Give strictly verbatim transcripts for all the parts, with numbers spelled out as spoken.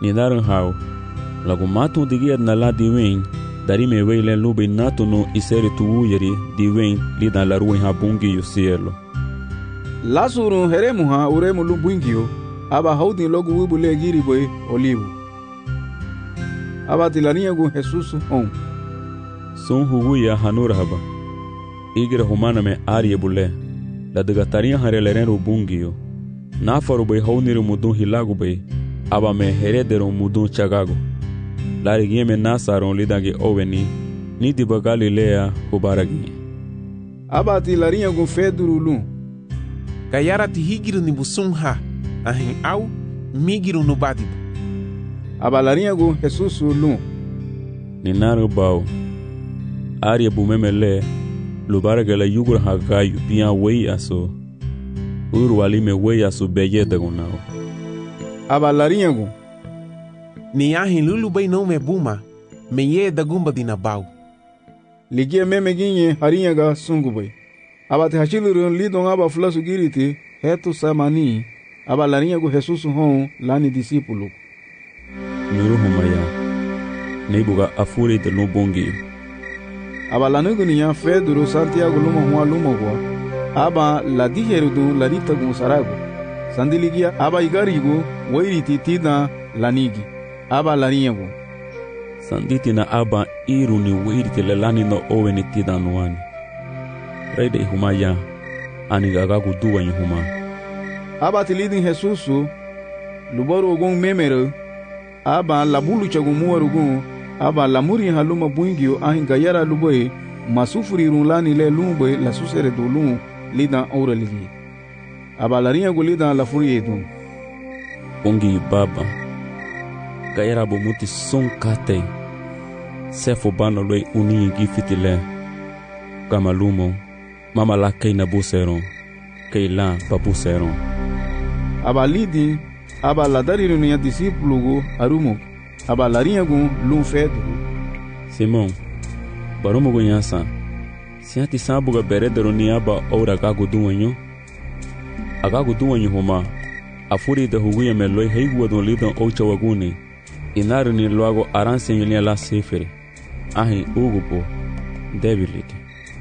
ni daran hau lagu matu digiad na la diwen dari me weile lube nato no isere tu yeri diwen li dan la ruin ha bungi yo cielo lasuru heremu ha uremu lumbungio aba haudin logu wibule giri boy olivo aba tilania gu Jesus on son huguya hanura haba igira humana me arie bule la degataria hareleren bungio na faru boy hauniru mudun hilagu boy aba me heredero mudun chagago la rigieme nasaron lidange oveni ni diba Galilea hubaragi aba tilaria gu fedurulu Gayara ti higiru ni busunha ahin au migiru no badibu abalarinha gu Jesus lu ni naru bau arie bumemele lubaragala yugur hagayu pia wei aso uru walime wei aso beye dagunao abalarinha gu ni ahin lulu bai não me buma me ye dagumba dina bau ligie meme ginye harinha ga sungu bai abate hachilurun lidon aba flasu giriti hetu samani abalarinha gu Jesus hon lani discípulo nuru humaya neibuga afuri de lubongi abalanugu niya Pedro Santiago luma huwa luma huwa aba la diherudu la ritagu saragu sandiligia aba igarigu wairiti tina lanigi aba larinyagu sanditi na aba iru ni wairiti lelani no oweni tida nuani Reide humaya anigagagu duwa huma aba tilidin Jesusu lubaru ogun memero aba labulu chagumu arugun aba lamuri haluma buingio ahin gayara luboy masufuri runlani le lumboy la susere dolun lidan auraligi aba larinha gulida la furi edun ongi baba gayara bomuti son kate sefo bano loy uni gifitile kamalumo mama la kaina buseron kaila papuseron aba lidi aba la dariru ni discípulo go arumo aba larinha gu lum fedo Simon baromo go nyasa siati sabuga beredero ni aba ora gagu duwanyo agagu duwanyo homa afuri de huguya meloi heigu don lidon ocha waguni inaru ni loago aranse nyelia la sefere ahi ugupo debility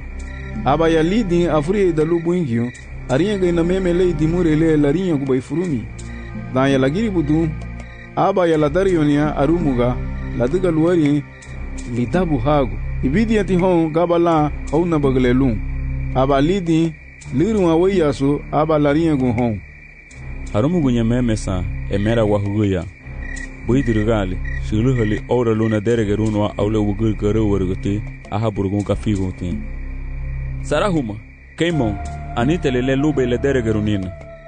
aba ya lidi afuri de lubuingio arinha ga ina memele dimurele larinha gu bai furumi dan ya lagiri budu aba ya ladarionia arumuga ladiga luari litabu hagu ibidi ati hon gabala hauna baglelun aba lidi liru awayaso aba larinha gu hon harumugu nyememesa emera wahuguya buidirgali shiluhali ora luna deregerunwa aule wugul garo warguti aha burgun kafigunti sarahuma keimon anitelele lube le deregerunina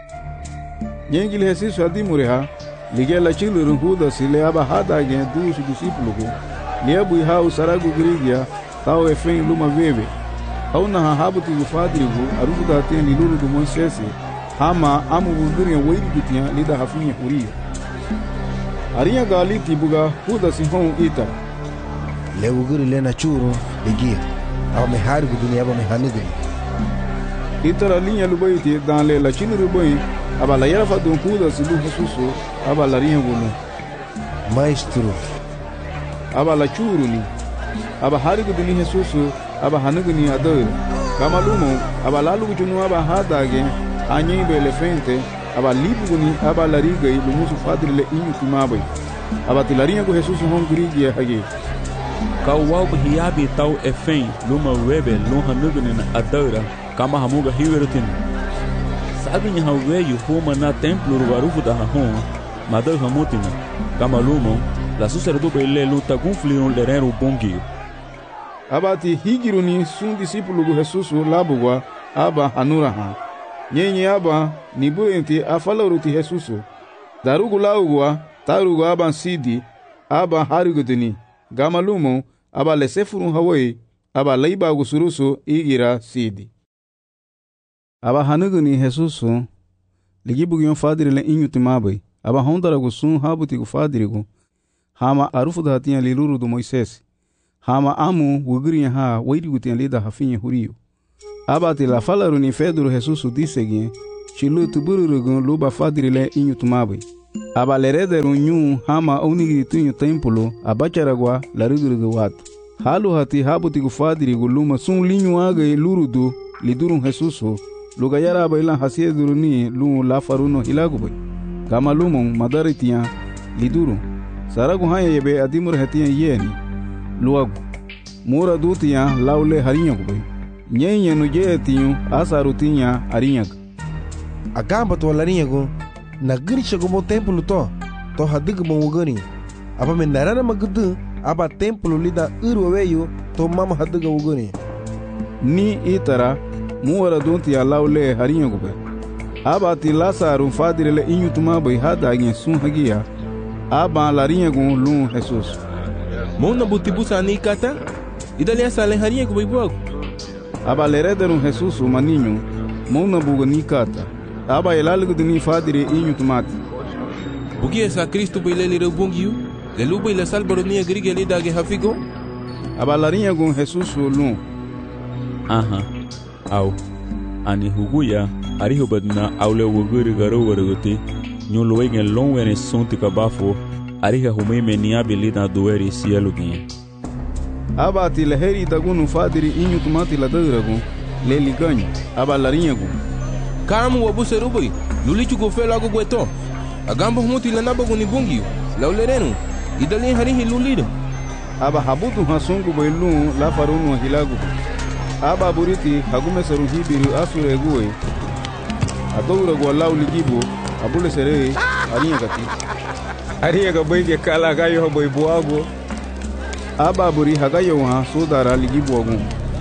Nyengil Jesus adimureha ligela chilurun huda sile aba hada gen dusu discípulo go lebu hau saragu grigia tau efen luma veve hauna ha habuti go fadrigo arufu da ten lulu do Moisés hama amu buduria weiri gutia lida hafinha huria arinha gali tibuga huda sihon ita lebu guri lena churo ligia aba me hargu dunia aba me hanigri ita linha lubaiti dan le la chiluru boy aba la yara fa don kuda silu Jesuso aba la rinha gulu maestro aba la churuni aba harigu dili Jesuso aba hanuguni ador kama lumo aba la lugu junu aba hadage anyi be elefante aba libuguni aba la riga i lumusu fadri le inyu timabai aba tilarinha go Jesuso hon grigi hage kawau hiabi tau efen luma webe lo hanuguni na adora kama hamuga hiwerutin sabi nya haweyu homa na templo rugarufu da hon madal hamutina kama lumo la susere do bele luta conflion lerero bongio abati higiruni sun discípulo go Jesuso labugwa aba hanura ha nyenye aba nibuenti afaloruti Jesuso darugu laugwa tarugu aba sidi aba harigudini gama lumo aba lesefurun hawai aba laiba gusuruso igira sidi aba hanuguni Jesuso ligibugion fadire le inyu timabai aba hondara go sun habuti go fadire go hama arufu da tinha liluru do Moisés hama amu wugriya ha wairi go tinha lida hafinha hurio aba te la falaru ni Pedro Jesuso disegin chilu tuburu go luba fadire le inyu timabai aba lerederu nyu hama unigi tunyo templo abacharagwa larigirigu watu. Halu hati habuti gufadiri guluma sun linyu age lurudu lidurun Jesusu lugayara aba ilan hasieduru ni lu lafaruno hilagubay. Kama lumon madaritiya lidurun. Saragu haya yebe adimur hetiya yeni luagu. Mura dutiya laule harinyagubay. Nyenye nuje tiyu asarutinya arinyag. Agamba to larinyago na gani shagomo templo to to hadigu mo gani. Aba menarana magudu aba templo lida urweyo to mama hadiga wugani. Ni itara muwara duntiya laule harinyagubay. Aba ti Lasaru fadirele inyutuma bay hadagin sun hagiya. Aba larinyago lun Jesus. Mona butibusa ni kata idalia sale harinyago bay. Aba lerederun Jesus maninho mona buga ni kata. Aba elalgu dini fadire inyu tomate. Bugi esa Cristo bailele rebungiu, le luba ila salbaronia grigeli dage hafigo. Aba larinha gon Jesus lun. Aha. Au. Ani huguya ariho badna aule wuguri garo wargote. Nyolo wegen long wene sonti kabafo. Ariha humeme ni abilida doeri cielo gin. Aba ti leheri dagunu fadire inyu tomate la dadragon. Le liganho. Aba larinha gon. Kamu wabusa rubai, lulichu gofelo ago gueto. Agamba humuti la naba guni bungiu, la ulerenu, idalin harihi lulido. Aba habutu hasungu bailun la farunu hilagu. Aba buriti hagume saruhi biru asure guwe. Adora gwa ligibo, abule sere, arinya kati. Arinya gabaige kala gayo haboy buago. Aba buri hagayo ha sodara ligibo agun.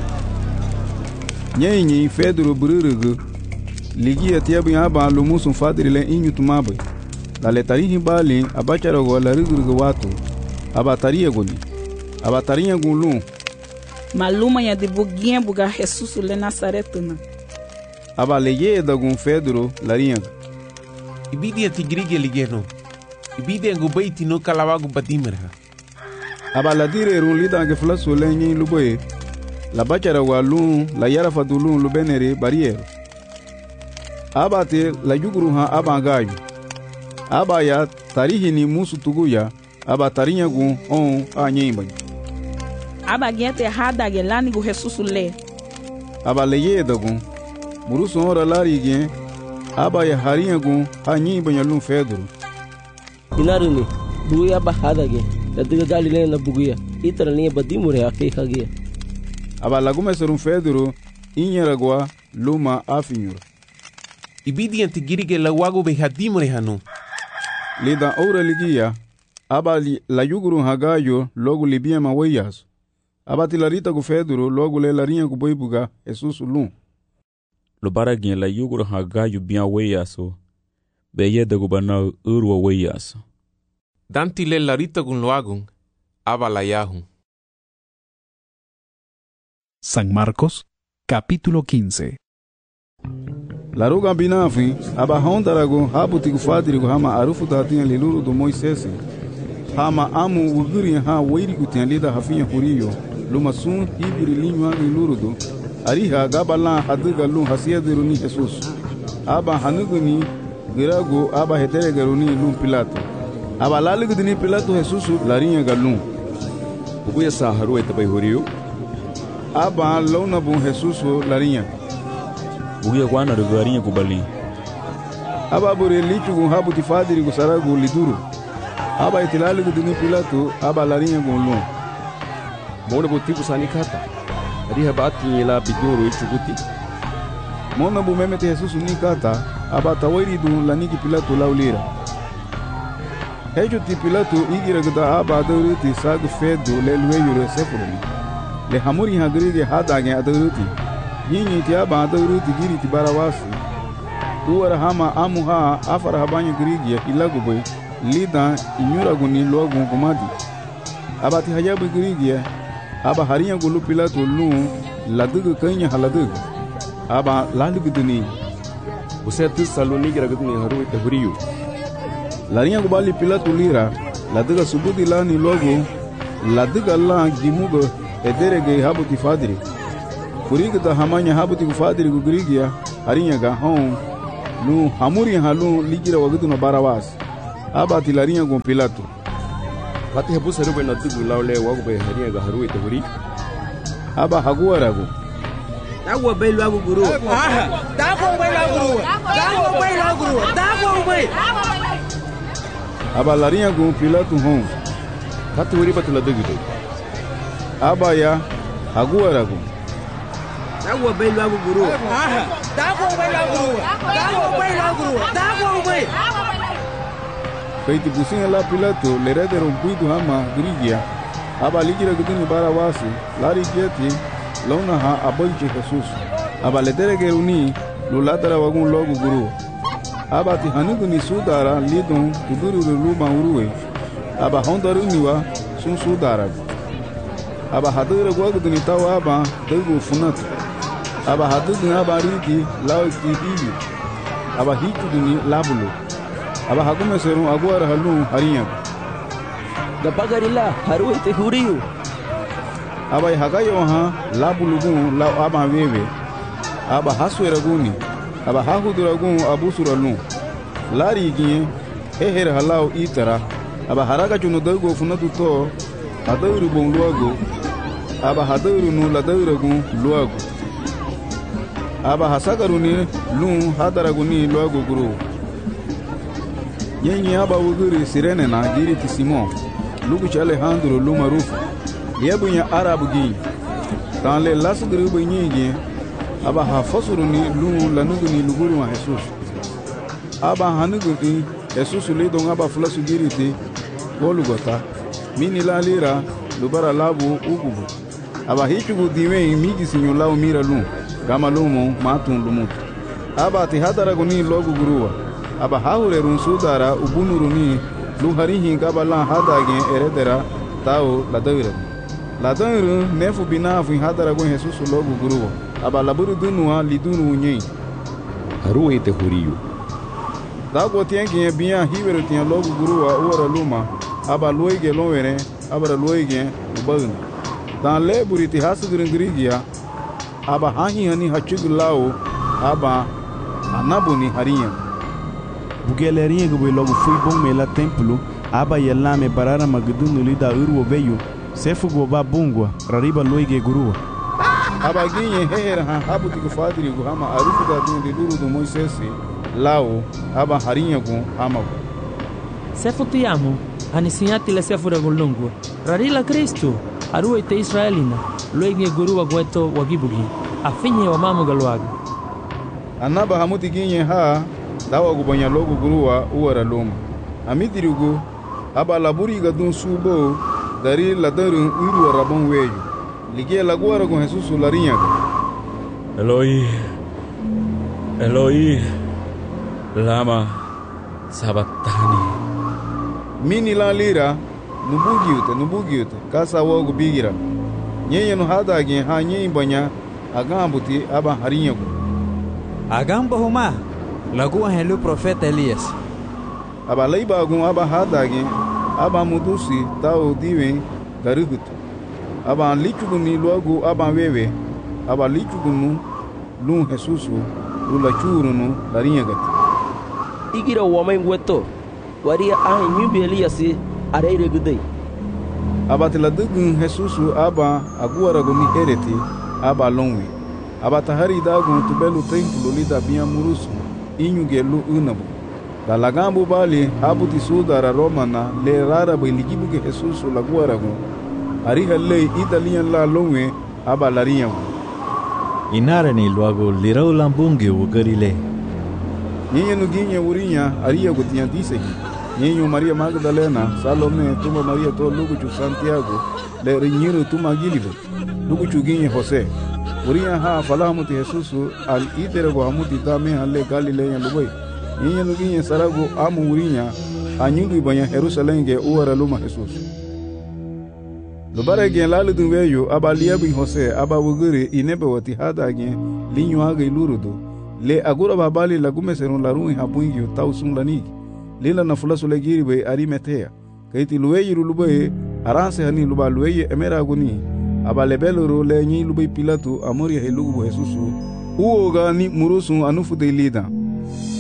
Nyenyi Pedro bururugu. Ligia tiabu aba lumusun fadirile inyu tumabe. La letarihi bali abacharago la rigurgu watu. Aba taria goni. Aba taria gulu. Maluma ya de buguinha buga Jesus le Nazaretuna. Aba leye da gun Pedro larinha. Ibidi tigrige ligeno. Ibidi ngubaiti no kalawagu badimera. Aba la dire run lida ge flaso lenyi luboye. La bacharago lu la yara fadulu lubenere barriere. Aba te la yuguruha aba gayu. Aba ya tarihi ni musu tuguya. Aba tarinha gun on a nyemba. Aba gente errada gelani go Jesus le. Aba leye dagun. Murusu ora lari gen. Aba ya harinha gun a nyemba nyalun Pedro. Inaruni buya bahada ge. Ladiga gali le na buguya. Itara linha badimure ake hagia. Aba lagume serun Pedro inyeragwa luma afinyura. Ibidi antigirige la wago be hadimure hanu. Lida ora ligia. Aba li, la yuguru hagayo logo libia maweyas. Aba tilarita gu Pedro logo le larinha gu boibuga Jesus lun. Lo baragin la yuguru hagayo bien weyaso. Beye de gubana urwa weyaso. Danti le larita gun loagun. Aba la yahun. San Marcos, capítulo quince. La ruga binafi aba hondarago habuti gufadirigo hama arufu datinha liluru do Moisés. Hama amu uguri ha weirigu tinha lida hafinha huriyo. Luma sun hibiri linyu hangi luru do. Ariha gabala hadiga lun hasiadiru ni Jesus. Aba hanuguni girago aba heteregaru ni lun Pilato. Aba laligu dini Pilato Jesus larinha galun. Ubuya sa haru etabai huriyo. Aba launa bun Jesus larinha. Bugia kwana rugarinha kubali. Aba bure lichu gun habuti fadiri gu saragu liduru. Aba itilali gu dini Pilato aba larinha gun lun. Mona butibu sani kata. Ariha bati la biduru ichuguti. Mona bu memete Jesus ni kata aba tawairi dun laniki Pilato laulira. Hejo ti Pilato igira gda aba aduriti sagu fedo le lueyo sefuruni. Le hamuri hagrige hadage aduriti. Yinyi ti aba aduriti giri ti barawasi. Uwara hama amuha afara habanyo grige ilaguboy lida inyura guni logun kumadi. Aba ti hajabu grige aba hariya gulu Pilato lu ladugu kanya haladugu. Aba lalugu duni. Usatu saluni gira gudni haru ite huriyo. Larinha gubali Pilato lira laduga subudi lani logo laduga la gimugo ederege habuti fadiri. Kuriga da hamanya habuti fadiri gu grigia hariya ga hon lu hamuri halu ligira wagudu no barawas. aba tilarinha com Pilato. Pati habu sarube na dugu laule wagu be haria ga haru ite huri. Aba haguarago. Dago bailu agu guru. Aha. Dago bailu agu guru. Dago bailu agu guru. Dago bai. Aba larinha com Pilato hon. Pati huri batula dugu de. Aba ya haguarago. Dago bailu agu guru. Aha. Dago bailu agu guru. Dago bailu agu guru. Dago bai. Feiti businha lá Pilato lerede rompido hama grigia. Aba ligira gudini bara wasi. Lari kieti. Launa ha aboiche Jesus. Aba ledere geruni lulatara wagun logo guru. Aba ti hanugu ni sudara lidon kuduru luma uruwe. Aba hondaru niwa sun sudara. Aba hadura gwagu ni tawa aba degu funat. Aba hadugu aba rigi lao ki hibi. Aba hiku ni labulu. Aba hakume serum aguara halu harinha. Da bagarila haru ite huriu. Aba hagayo ha labulugun la aba wewe. Aba hasweraguni. Aba hahuduragun abusuralu. Lari gie heher halau itara. Aba haraga juno dago funatu to adauru bon luago. Aba hadauru nu ladauragun luago. Aba hasagaruni lu hadaraguni luago guru. Yenye aba wuguri sirene na giriti Simon. Lugu ci Alejandro lu marufu. Yebu nya arabu gi. Tan le lasuguru bu nyigi. Aba ha fosuruni lu lanugu ni luguru wa Jesus. Aba hanugu ni Jesus le don aba fulasu giriti. Golugota. Mini la lira lubara labu ugubu. Aba hichugu diwe migi sinyo lau mira lu. Gama lumo matun lumutu. Aba ti hadaraguni logu guruwa. Aba haure run sudara ubunuruni luhari hinga bala hadage eredera tao ladawira ladawira nefu binafu hadara gon Jesus logo guruwa aba laburu dunua lidunu nyei haru ite huriu dago tiengi bia hiwero tien logo guruwa ora luma aba loige lowere aba loige ubagna dan leburi ti hasugringrigia aba hahi hani hachugulao aba anabuni harinha bugelerinha que logo fui bom mela templo aba yella me barara magdunu lida urwo veio sefu goba bungwa rariba loige gurua aba ginye hehera ha habu tiku fadiri go hama arufu da dinde duru do Moisés lao aba harinha go hama sefu tiamo anisiati le sefu da golongo rarila Cristo aru ite Israelina loige gurua gweto wagibugi afinye wa mamu galwaga anaba hamuti ginye ha dawa gubanya logo guruwa uwara loma amidirigo aba laburi gadun subo dari ladarun uru rabon weyo ligie laguara con Jesus larinha Eloi Eloi lama sabatani mini la lira nubugiute nubugiute kasa wogo bigira nyenye no hadage ha nyenye banya agambuti aba harinha go agamba huma lagu helu profeta Elias aba leiba gun aba hadage aba mudusi tao diwe garugutu aba lichuguni logo aba wewe aba lichugunu lu Jesus lu la churunu larinha gati igira wamai weto waria ah nyubi Elias areire gudei aba tiladugun Jesus aba aguara gumi hereti aba longwe aba tahari dagun tubelu templo lida bia murusu inyugelu unabu dalagambu bali habuti sudara romana le rara biligibu ke Jesus laguara gun ariha le italian la longwe aba larinha inara ni luago lirau lambungi ugarile nyenye nuginye urinya aria gotian disegi nyenye Maria Magdalena Salome tuma Maria to lugu Santiago le rinyiro tuma gilibo lugu chuginye Jose urinya ha falahamuti Jesus al itere go hamuti tame halle Galilea lubai nyenye nuginye sarago amu urinya anyugi banya Jerusalem ge uara luma Jesus lubare gen lalu dunweyo aba liabi Jose aba wugure inebe wati hada gen linyo age lurudo le agura babali lagume serun larun habungi tausun lanigi lila na fulasu legiri be arimetea kaiti luweyi lubay aranse hani luba luweyi emera guni aba lebeloro le nyi lubay Pilato amori helugu Jesusu uoga ni murusu anufu de lida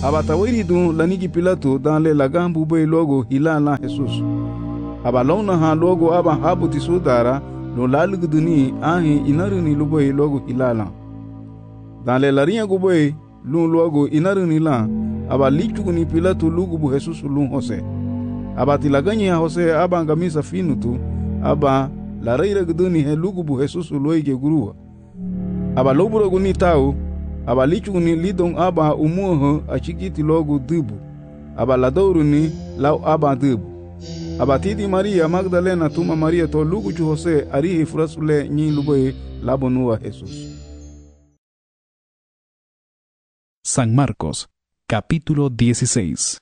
abatawiridu lanigi Pilato dan le lagambu bay logo hilala Jesus. Abalona ha logo aba habuti sudara lo lalugduni ahi inaruni luboy logo hilala. Dan le larinha guboy lun logo inaruni la aba lichuguni Pilato lugubu Jesus lun Jose. Aba tilaganya Jose aba ngamisa finutu aba la reira gduni he lugubu Jesus loige gurua. Aba loburo guni tau aba lichuguni lidon aba umuho achikiti logo dubu. Aba ladoruni lau aba dubu. Aba tidi Maria Magdalena tuma Maria to lugu chu Jose arihi furasule nyi luboy labonua Jesus. San Marcos, capítulo dieciséis.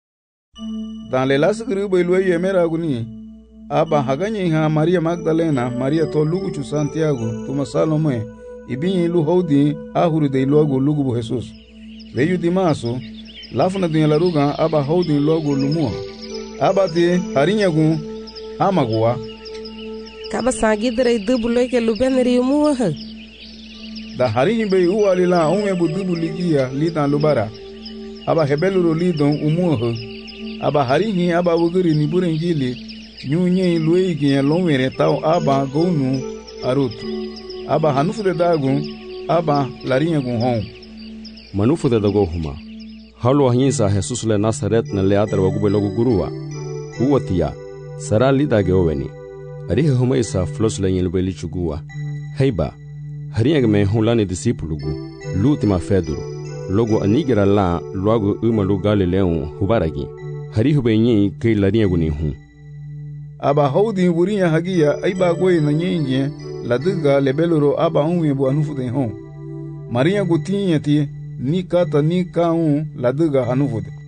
Dan le las gribo ilwe yemera guni aba haganye ha Maria Magdalena Maria to lugu chu Santiago tuma Salome ibinyi lu hodi ahuru de logo lugu bu Jesus. Veyu dimaso lafuna dunya laruga aba hodi logo lumua. Aba te harinyagu hamagua. Kaba sagidre dubu loike lubenri umua ha. Da harinyi be uwalila ume bu dubu ligia litan lubara. Aba hebeluro lidon umua ha. Aba harinyi aba wuguri ni burengili nyunye luigi lomwere tau aba gonu arutu. Aba hanufu de dagu aba larinyagu hon. Manufu de dago huma. Halu ahinsa Jesus le Nazaret na le adra wagube logo gurua. Uwatia, sara lidage oveni. Arihe huma isa flos le nyelube lichugua. Heiba, hariang me hulani disipulugu, lutima feduru. Logo anigira la luago uma lu Galileon hubaragi. Harihu be nyi kei larinyagu ni hu. Aba hodi wurinya hagia aiba goe na nyenye ladiga lebeloro aba unwe bu anufu de hon. Maria gutinya ti ni kata ni kaun ladiga hanufu de.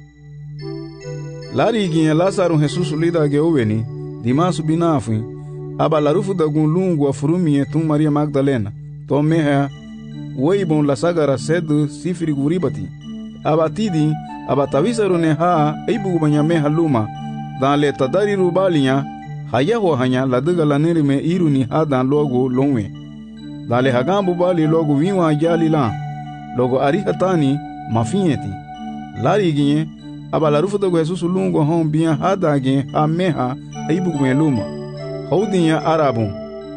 Lari ginha Lázaro Jesus lida ge oveni, dimasu binafin, aba larufu da gun lungu a furumie tum Maria Magdalena, to meha, weibon la sagara sedu sifiri guribati. Aba tidi, aba tavisaro ne ha, eibu banya meha luma, dan le tadari rubalia, hayaho hanya ladiga la nerime iruni ha dan logo longwe. Dan le hagambu bali logo wiwa jali la, logo arihatani mafinyeti. Lari ginha, aba la rufu da Jesus lungo hon biya hadage ha meha aibu kumeluma hodin ya arabun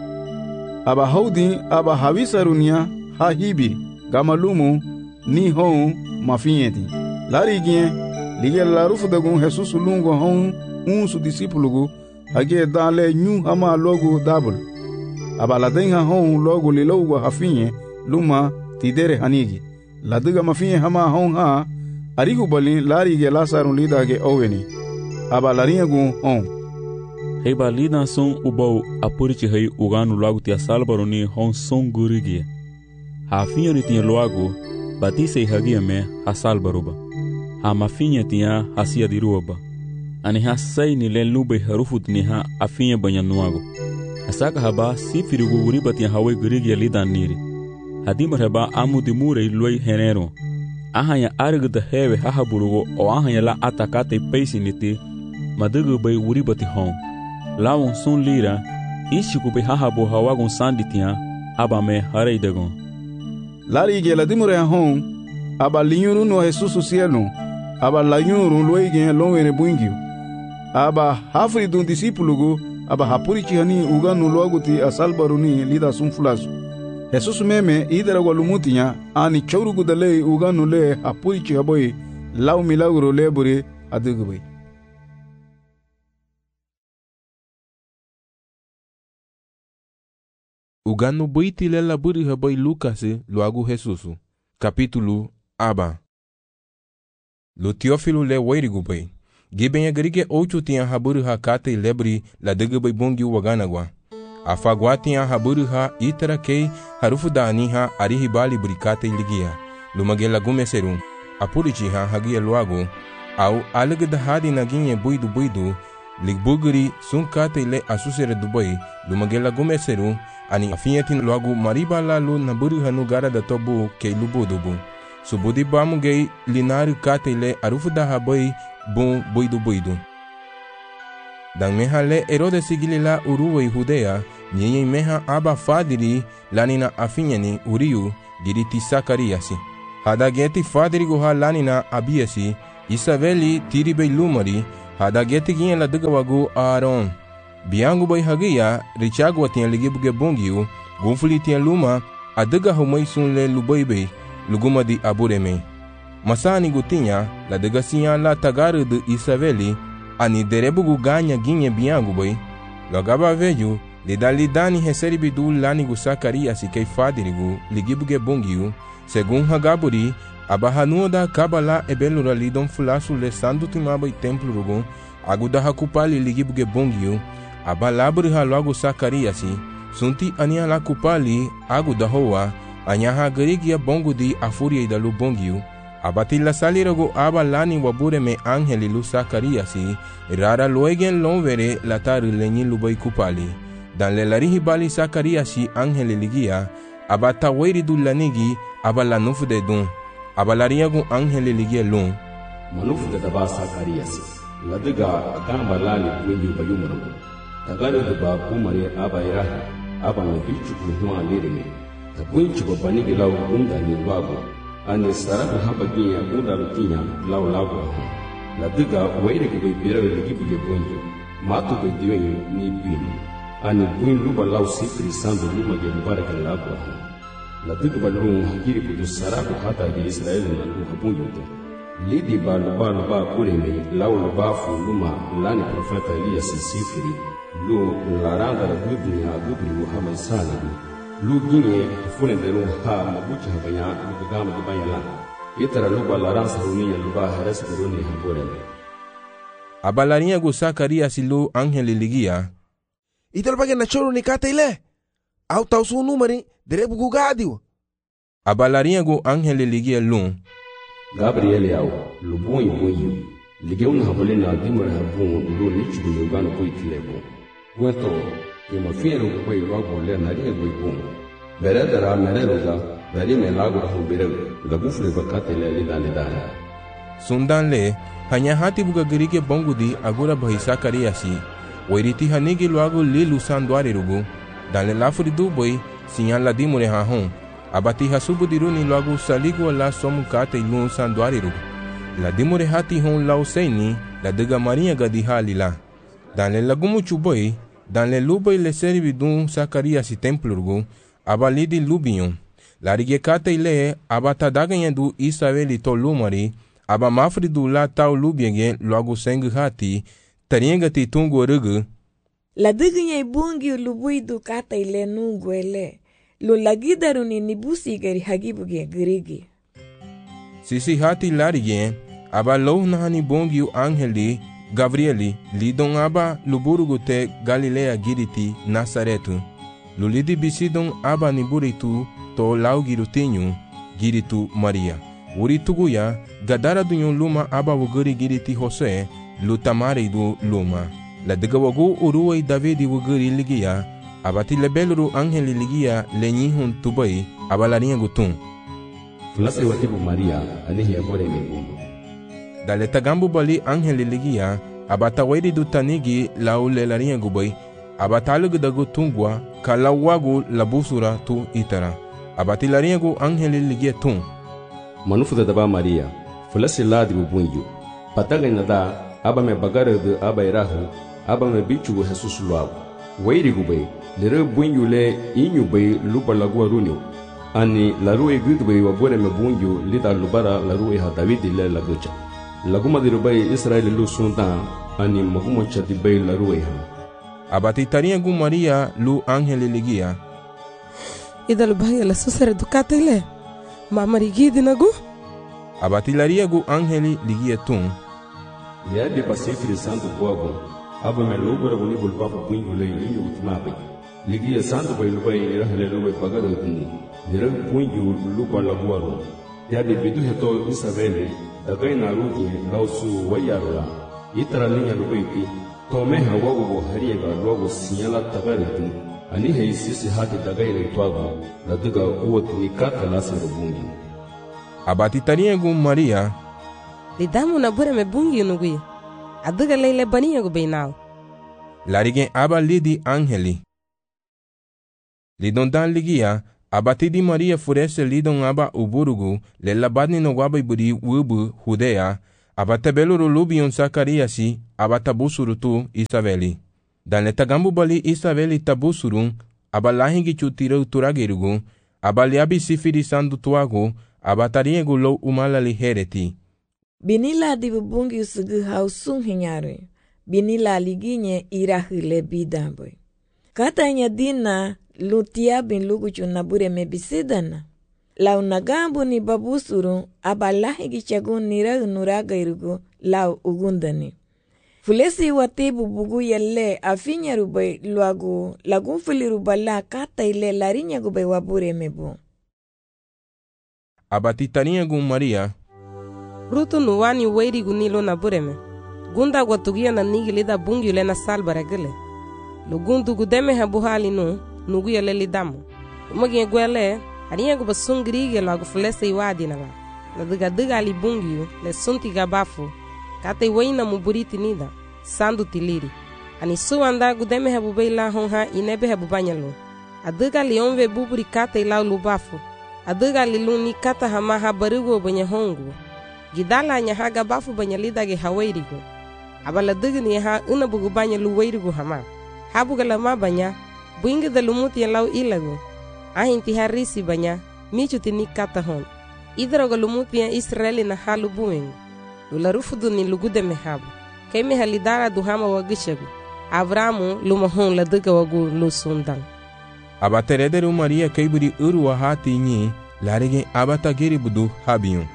aba hodin aba hawisarunia ha hibiri gamalumu ni hon mafinyeti larigien lige la rufu da gun Jesus lungo hon un su disipulugu hage dale nyu hama logo double aba la denga hon logo lilogo hafinye luma tidere hanigi la diga mafinye hama hon ha arigu bali lari ge Lázaro lida ge oveni aba larinha gun on heiba lida son ubau apurichi hei uganu lagu tia salbaro ni hon son gurigi hafinha ni tia loago batise hagia me ha salbaruba ha mafinha tia hasia diruba ani ha sai ni le lube harufut ni ha afinha banyanuago asaka haba sifiri guguri batia hawe gurigi lida niri hadima haba amudi mure loi henero ahanya arg da hewe hahaburugo o ahanya la atakate peisiniti madugu bay wuribati hon lawon sun lira ishiku be hahabu hawagun sanditia aba me hareidagon lari ge la dimure hon aba linyuru no Jesus cielo aba la nyuru loige lonwere bungiu aba hafri dun disipulugo aba hapurichi hani uganu loaguti asalbaruni lida sun fulasu Jesus meme idara walumutinya ani chaurugu dale uganu le apurichi haboy lau milagro lebure adugubay. Uganu buiti le laburi haboy Lucas luagu Jesusu. Capítulo aba. Lu Teófilo le wairigubay. Giben agrige ocho tinha haburi hakate lebri la dugubay bungi waganagwa. Afaguatinha haburuha itarakei harufudaniha arihibali burikate ligia lumagela gumeserum apurichiha hagia luago au alagdahadi naginye buidu buidu ligbuguri sunkate le asusere dubai lumagela gumeserum ani afiyetin luago maribala lu naburuha nugara da tobu ke lubudubu subudi bamugei linari kate le arufudaha boy bun buidu buidu dan meha le Herode sigilila uruwe Judea nyenye meha aba fadiri lanina afinyani uriu giriti Sakariasi hada geti fadrigo ha lanina abiasi Isaveli tiri bay lumari hada geti gien la duga wagu Aaron biangu bay hagia richago tian ligibuge bongiu gunfuli tian luma adaga humay sunle lubay bay luguma di abureme masani gutinya la duga siya la tagaru de Isaveli ani derebugu ganya ginye biangu bay lagaba veju lidali dani heseri bidu lani gu Sakarias kay fadrigo ligibuge bongiu segun hagaburi abahanu da kabala ebelura lidon fulasu le sandu timaba e templo rugun aguda hakupali ligibuge bongiu abalabri halogo Sakariasi sunti ania la kupali aguda hoa anyaha garigia bongo di afuria idalu bongiu abatila salirago abalani wabure me angeli lu Sakariasi rara loegen lonvere latari lenyi lubai kupali dan le larihi bali Sakariasi angeli ligia abata weri du lanigi abala nufu de dun abalariagu angeli ligia lun manufu de daba Sakariasi ladiga gamba lani wengi bayumaro tagale de ba kumare abairaha abana bichu kuhuma lirime tabunchu babani gilaw unda ni bago ani sarabu habagiya unda rutinya law lago ladiga weire ku bibira ligibu ge bonjo matu be diwen ni bin ani buin luba law sifri sandu luma ge baraka lago ladiga balun hakiri ku sarabu hata ge Israel na lu habunjo lidi ba luba luba kureme law luba fu luma lani profeta Elias sifri lu laranda la gudni a gudni Muhammad sani lu gine fune de lu ha mabucha habanya lu gama de bayala itara lu ba laransa runia lu ba haras de runi habore abalaria gu Sakarias lu angeli ligia ital bagen na choro ni kata ile au tau su numeri derebu gu gadio abalaria gu angeli ligia lu Gabriel yao lu boy boy ligeun habole na dimar habun lu lichu gu gano boy tilebo Gueto, que me fiero que voy luego a leer nadie voy con. Veré de la manera de me lago a un video, la bufle bacate le lida le da. Sundan le, hanya hati buga gerike bongudi agura bahi Sakariasi, wairiti hanigi luago lilu sanduari rugu, dan le lafuri du boy, sinyan la dimure hahon, abati hasubu diruni luago saligu la somu kate ilun sanduari rugu. La dimure hati hon lau seini, la diga maria gadi halila. Dans le lagumu chuboy, dans le luboy le servi dun Sakarias si templurgu, abalidi lubion. La rigekate ile abata daganyen du Isaveli to lumari, aba mafri du la tau lubienge logo seng hati, tarienga ti tungu rugu. La daganyen bungi luboy du kata ile nungu ele, lo lagidaru ni nibusi gari hagibuge grigi. Sisi hati la rigen, aba lo nahani bungi angeli, Gabrieli, lidon aba luburugu te Galilea giriti Nazaretu. Lulidi bisidon aba niburitu to lau girutinyu giritu Maria. Urituguya, gadara dunyon luma aba wuguri giriti Jose, lutamari du luma. La degawagu uruway Davidi wuguri ligia, abati lebeluru angeli ligia lenyihun tubai, abalaria gutun. Fulase watibu Maria, anihi abore megungu. Dale tagambu bali angeli ligia, abata wairi du tanigi lau lelaria gubai, abatalugu dagu tungwa, ka lau wagu labusura tu itara. Abati laria gu angeli ligia tun. Manufu da daba Maria, fulasi ladi bubunyu. Pataga nada, aba me bagare de aba irahu, aba me bichu Jesus luau. Wairi gubai, lere bunyu le inyu bai lupa lagua runyo. Ani larue gudu bai wabore me bunyu lida lubara larue ha Davidi le lagucha. Laguma di rubai Israel lu sundan ani magumo chati bay la rueha. Abati taria gu Maria lu angeli ligia. Ida lu bahi la susare dukate le. Mama rigidi nagu. Abati laria gu angeli ligia tun. Lia di pasifri santo poago. Aba me lugura guni bulpapa puingu le inyu utmabe. Ligia santo bay lubai irahale lubai pagado tuni. Lira puingu lupa laguaro. Ya di bidu heto Isabeli. Dagai na rugi lausu wayarula itara linya lubaiti tome ha wago hariega logo sinyala tagariti ani he sisi hati dagai le twago la diga uoti ni kata lasa rubungi abati tariegu Maria lidamu na bure me bungi nugui adiga leile baniya go beinao larige aba lidi angeli lidondan ligia Abatidi Maria furese lidon aba uburugu le labadni no waba iburi wubu Judea, abatabeluru lubion Sakariasi, abatabusuru tu Isabeli. Dan le tagambu bali Isabeli tabusurun, abalahingi chutira turagerugu, abaliabi sifiri sandu tuagu, abatariegu lo umalali hereti. Binila dibu bungi usugu hausung hinyare, binila liginye irahile bidamboy. Katanya dina lutia bin luguchu nabure mebisidana. Lau nagambu ni babusuru abalahi gichagun nira nuraga irugu lau ugundani. Fulesi watibu bugu yelle afinya rubai luagu lagun fili rubala kata ile larinya gube wabure mebu. Abatitania gun Maria. Rutu nuwani weiri gunilo nabure me. Gunda watugia na nigilida bungi ule na salbara gile. Lugundu gudeme habuhali nu nugu yale lidamu. Umagi gwele hariya guba sungri yelo agu fulese iwadi na ba. Na diga diga ali bungi le sunti gabafu. Kate weina muburiti nida sandu tiliri. Ani suanda gudeme habubeila honha inebe habubanyalo. Adiga li onve buburi kate ilau lubafu. Adiga li luni kata hama habarigo banya hongu. Gidala nya haga bafu banya lidage hawairigo. Abala diga ni ha una bugu banya luwairigo hama. Habugala ma banya buinga da lumuti ya lau ilago. Ahinti harisi banya michuti ni kata hon. Idrago lumuti ya Israeli na halu buing. Lula rufudu ni lugude mehabu. Keme halidara duhama wagishagu. Avramu luma hon la diga wagu lusundan. Abaterederu Maria kaiburi uru wa hati nyi larige abatagiri budu habiyun.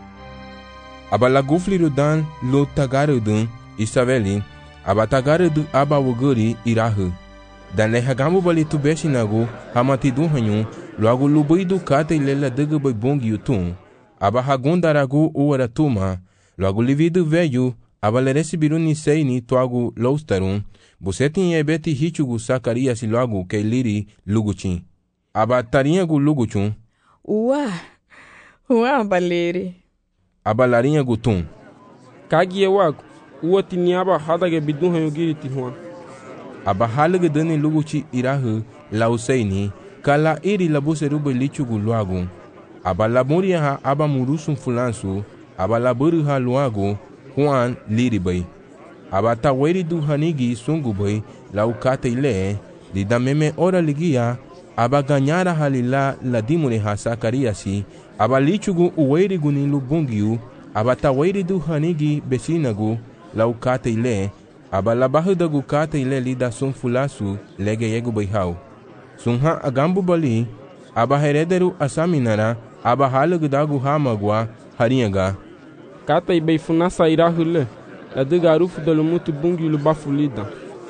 Abala gufliru dan lo tagaru dun Isabeli. Abatagaru du aba wuguri irahu. Dan le hagamu bali tu beshinagu hamati du hanyu loagu lubuidu kate ilela diga bai bongi yutun. Aba hagundaragu uwara tuma. Loagu lividu veyu abala resibiru ni seini tuagu loustarun. Buseti ebeti hichugu Sakariasi loagu ke liri luguchin. Aba tariagu luguchun. Uwa. Uwa baleri. Aba lariagu tun. Kagie wagu. Uwa tiniaba hadage bidun hayu giri tihuan. Aba halige deni luguchi irahu lauseini kala iri labuse rube lichugu luagu. Aba laburia ha aba murusun fulansu. Aba laburu ha luagu Juan liribai. Aba taweri du hanigi sungubai lau kate ile di dameme ora ligia. Aba ganyara halila ladimune ha Sakariasi. Aba lichugu uweri guni lubungiu. Aba taweri du hanigi besinagu lau kate ile. Aba labahu dagu kate ile lida sun fulasu lege yegu baihau. Sunha agambu bali. Aba herederu asaminara. Aba halugu dagu hamagwa harinyaga. Kata ibei funasa irahule. Adiga arufu dalumutu bungi lubafu lida.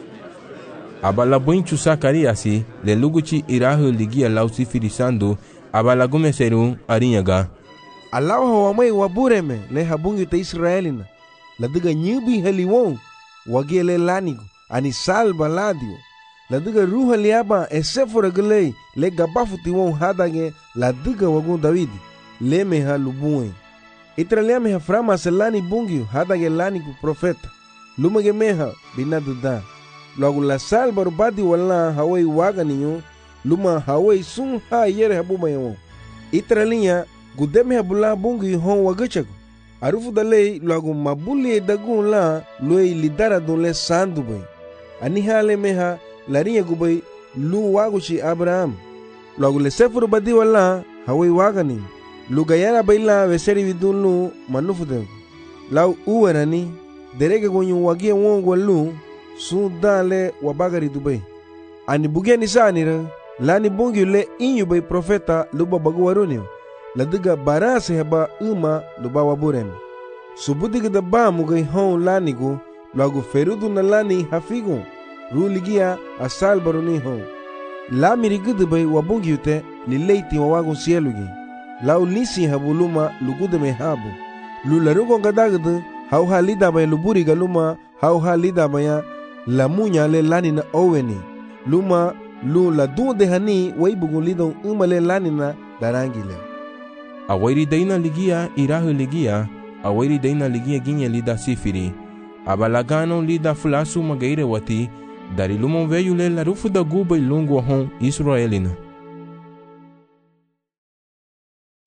Aba labuinchu Sakariasi le luguchi irahu ligia lau sifirisando. Aba lagume seru harinyaga. Alau hawamai wabureme le habungi ta Israelina. Ladiga nyubi haliwon wagele lanigo ani salba ladio. Ladiga ruha liaba esefora gele le gabafu tiwon hadage ladiga wagun Davidi le meha lubuen. Itralia meha frama selani bungio hadage lanigo profeta. Lumage meha binaduda. Lagu la salba rubadi wala hawai waga ninyo luma hawai sun ha yere habuma yawon. Itralia gudeme habula bungio hon wagachago. Arufu dalei lagu mabuli dagun la loi lidara don le sandu bai. Ani hale meha larinya gubai lu waguchi Abraham. Lagu le sefuru badi wala hawai wagani. Lu gayara bai la veseri vidun lu manufu de. Lau uwerani derege gonyu wagia wongwa lu sun dale wabagari dubai. Ani bugia nisanira lani bungi le inyu bai profeta luba bagu warunio. Ladiga barase heba uma luba waburem. Subudiga da ba mugai hon lanigo lagu ferudu na lani hafigo. Ruligia asal baruni hon. La mirigudu bai wabungi ute li leiti wawagun sielugi. Lau lisi habuluma lugude me habu. Lularugo gadagadu hau halida bai luburi galuma hau halida baya la munya le lani na oweni. Luma lu la dunde hani waibugun lidon uma le lani na darangile. Awairi daina ligia irahu ligia. Awairi daina ligia ginye lida sifiri. Abalagano lida fulasu magaire wati. Dari lumon veyu le la rufu da guba ilungu hon Israelina.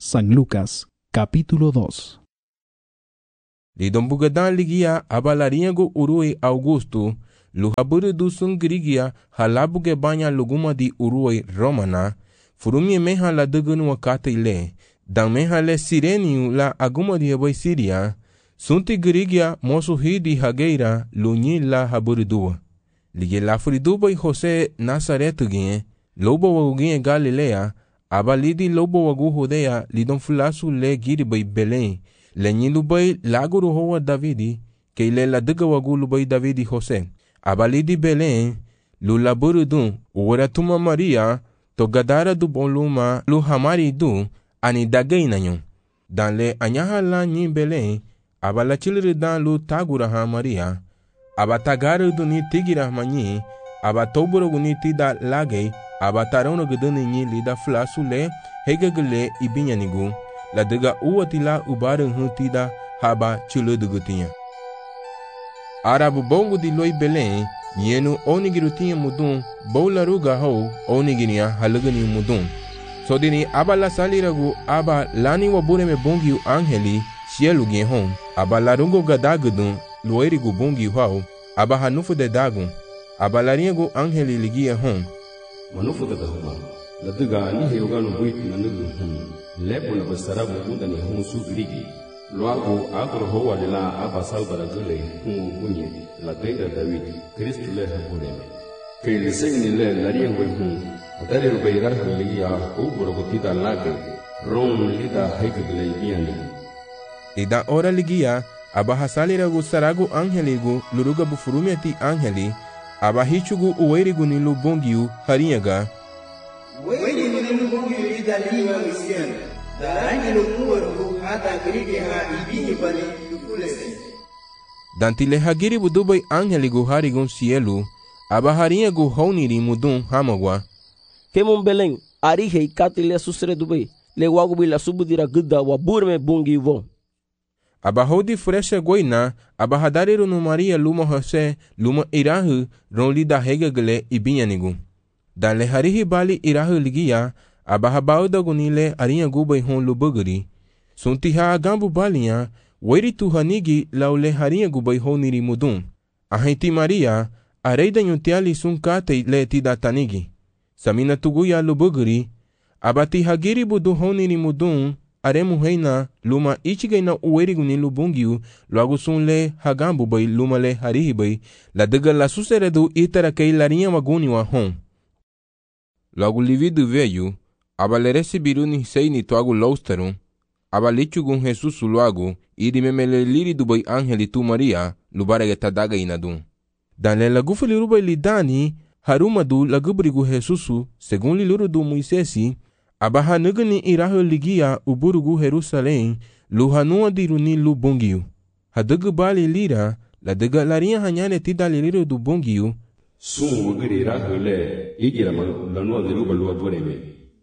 San Lucas, capítulo dos. Lidon bugadan ligia abalaringo urui Augusto, luhaburu du sungrigia halabuge banya luguma di urui Romana, furumie meha la dugunu wakata ile, dan meha le sireniu la aguma di habai Siria, sunti grigia mosu hidi hageira lunyi la haburu dua. Lige la furiduba i Jose Nazaretu gine, lobo wagu gine Galilea, abalidi lobo wagu Judea lidon fulasu le giribai Belém, lenyi lubai laguru hoa Davidi, ke ile la duga wagu lubai Davidi Jose. Abalidi Belém, lu laburu dun, uwara tuma Maria, to gadara du boluma lu hamari du, ani dagay na yon. Dan le anyaha la nyi Belém, abala chiliri dan lu tagura ha Maria, aba tagaru du ni tigira manyi, aba toburo gu ni tida lagay, aba tarono guduni nyi lida flasu le, hegagale ibinyanigu, la duga uwatila ubarang hu tida haba chiludugutinya. Arabu bongo di loi Belém, nyenu onigirutinha mudun, boularuga ho, onigiria halugani mudun. So dini aba la saliragu aba lani wabure me bongiu angeli, cielo hon, aba larungo gadagudun, luerigu bongiu hau, aba hanufu de dagun, aba laringo angeli ligia hon. Manufu de dahuma, la duga ni heuganu buiti nanugu hon, lepo na basarabu mudani hon su grigi. Luego agro hoa de la aba salvara gule hun bunye la deida David Cristo le habuleme que le segni le la riengue hun atare rubeira liya ubro gotida lage ron lida haigle biani ida ora ligia aba hasalira gu saragu angeligu luruga bufurumiati angeli aba hichugu uwerigu ni lubongiu harinyaga wewe ni lubongiu lida liwa misiana Dantile hagiri budubai angeligu harigun cielo, aba harinyagu honiri mudun hamagwa. Kemun Belém, arihei katile susre dubai, le wagu bila subudira gudda wa burme bungi von. Aba hodi fresha goina, aba hadariru no Maria luma Jose, luma irahu, ronli da hegagale ibinyanigu. Dan le harihi bali irahu ligia, aba habauda gunile arinha gubai hon lubuguri. Suntiha agambu balinha, weri tu hanigi laule harinha gubai honiri mudun. Ahenti Maria, areida nyutiali sun kate le tida tanigi. Samina tuguya lubuguri, abati hagiri budu honiri mudun, aremu heina luma ichigaina uweri guni lubungiu, logo sun le hagambu bai luma le harihi bai, la daga la suseredu itara kei larinha waguni wa hon. Logo lividu veio, aba le recebiru ni sei ni toagu lousterum, aba lichugun Jesus luagu, iri memele liri dubai angeli tu Maria, lubarege tadaga inadun. Dan le lagufu lirubai lidani, harumadu lagubrigu Jesusu, segun liluru du Moisesi, aba hanugani irahu ligia uburugu Jerusalém, luhanua diruni lu bongiu. Hadugu bali lira, la daga larinha hanyane tida liriru du bongiu, sun wugiri irahu le, igira lanua diruba lua bureme.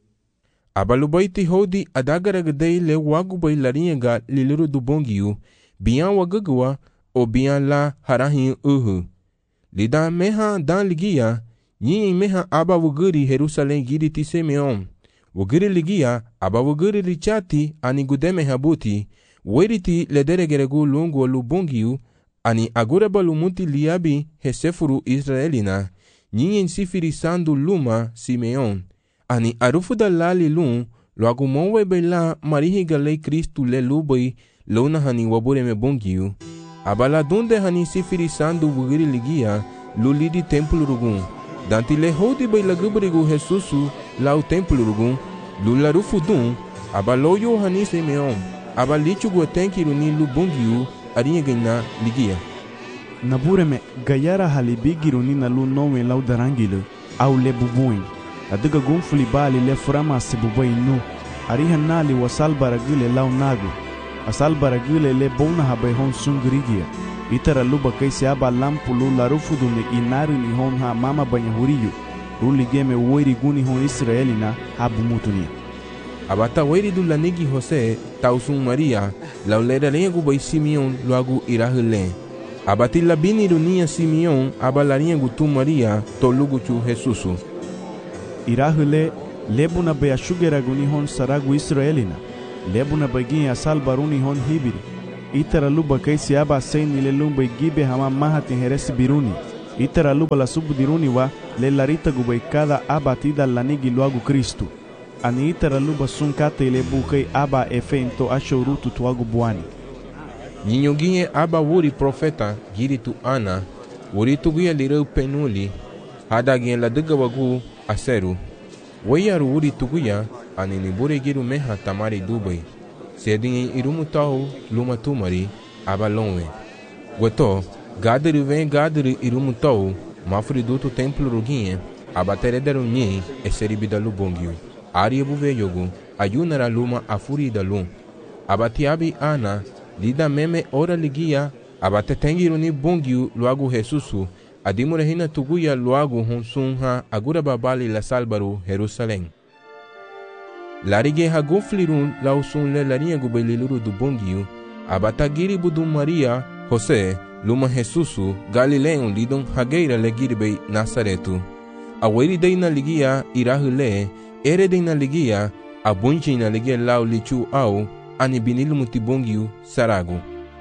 Abalubaiti hodi adagaragadei le wagubai larinha liliru du bongiu, bian wagagua o bian la harahin uhu. Lida meha dan ligia, nyi meha aba wugiri Jerusalém giri ti Simeon. Wugiri ligia, aba wugiri richati ani gudeme habuti, weriti le deregeregu lungo lu bongiu, ani agora balumuti liabi hesefuru Israelina, nyi sifiri sandu luma Simeon. Ani arufu da lali lun, lo agumonwe bela marihi galei Cristo le lubai, lona hani wabure me bongiu. Abala dunde hani sifiri sandu wugiri ligia, lulidi templo rugun. Danti le hodi bai lagubrigu Jesusu, lau templo rugun, lularufu dun, abaloyo hani Simeon, abalichu guatenkiru ni lu bongiu, arinha gina ligia. Nabureme gayara halibigiru ni na lu nome lau darangile, au le bubuin. Adiga gunfuli bali le furama se bubai nu, ariha nali wasal baragile lau nagu, asal baragile le bona habai hon sungrigia. Itara luba kaisi aba lampu lu larufu dune inaru ni hon ha mama banya huriyu, ruli game woiri guni hon Israelina habu mutunia. Abata woiri du lanigi Jose, tausun Maria, lau lera lengu bai Simeon luagu irahule. Abati labini runia Simeon, abalarinha gutu Maria, toluguchu Jesusu. Irahule lebuna beashugera guni hon saragu Israelina. lebu na bagin ya sal baruni hon hibiri. Itara luba kaisi aba seni le lumba gibe hama mahati heresi biruni. Itara luba la subu diruni wa le larita gubai cada aba tida lanigi luagu Kristu. Ani itara luba sun kata ile bukai aba efento ashorutu tuagu buani. Ninyoginye aba wuri profeta giritu ana, wuri tuguya lirau penuli, hadagin la diga wagu aseru. Wayaru wuri tuguya ani nibure giru meha tamari dubai. Sedin irumu tau luma tumari aba lonwe. Gweto, gadiri vem gadiri irumu tau, mafri dutu templo ruginye, aba terederu nyi eseribida lubongyu. Ari buve yogu, ayunara luma afuri da lum. Aba tiabi ana, lida meme ora ligia, aba tetengiru ni bongyu luagu Jesusu, adimure hina tuguya luagu honsunha agura babali la salbaru Jerusalém. Larige haguflirun lausun le larinha gubeliluru do bongyu, abatagiri budum Maria, José, luma Jesusu, Galileon lidon hageira legiribei Nazaretu. Aweri dei na ligia irahule, ere dei na ligia, abunchi na ligia lau lichu au, anibinilu mutibongyu saragu.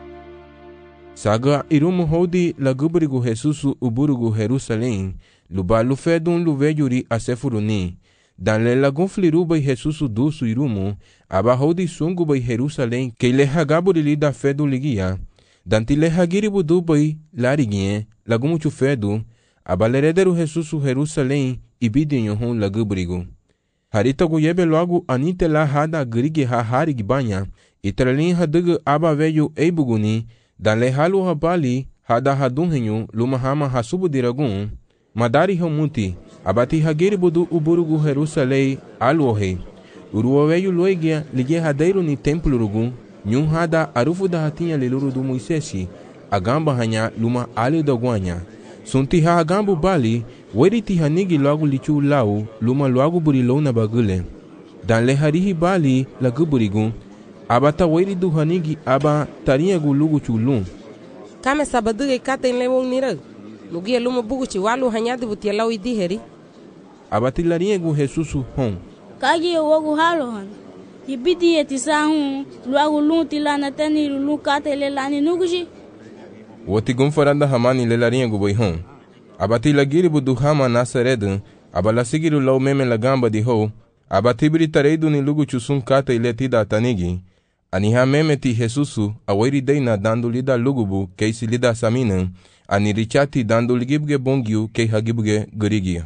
Saga irumu hodi la gubrigu Jesusu uburugu Jerusalém, luba lufedun luvejuri asefuruni. Dan le lagun fliruba Jesusu dusu irumu, aba hodi sungu bai Jerusalém, que le hagaburi da fedu ligia. Dan ti le hagiribu dubai larigie, lagumuchu fedu, aba lerederu Jesusu Jerusalém, ibidinho hon lagubrigu. Harita guyebe logo anite la hada grige ha harig banha, itralin hadugu aba veio eibuguni, dan le halu habali hada hadunhenyu luma hama hasubu diragun, madari hamuti, abati hagiri budu uburugu Jerusalém aluohe, uruoveio loigia ligue hadeiro ni templo rugun, nyun hada arufu da hatinha leluru do Moisesi, agamba hanya luma ali da guanya. Sunti ha agambu bali, weriti hanigi logo lichu lau, luma logo burilou na bagule. Dan le harihi bali la guburigun, abata weri du hanigi aba tarinha gulugu chulum. Kame sabaduge kata in lewong nira, lugia luma buguchi walu hanyadi butia lau idiheri. Abati larinha gu Jesusu hon. Kagi wogu halo han. Ibidi etisa hun, luagu lunti lana tani lulu kata ile lani nuguji. Woti gumfaranda hamani le larinha gu boi hon. Abati lagiri budu hama Nazaredu, abala sigiru lau meme la gamba di ho, abati britareidu ni lugu chusun kata ile tida tanigi. Aniha meme ti Jesusu, aweri deina dando lida lugubu, keisi lida saminan, ani richati dando ligibge bongyu, kei hagibge gurigia.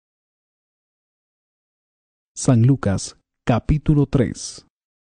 San Lucas, capítulo tres.